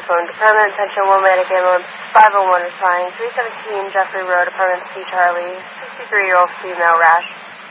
phone department, attention Wilmatic ambulance 501 responding 317 Jeffrey Road, apartment C Charlie, 63-year-old female rash.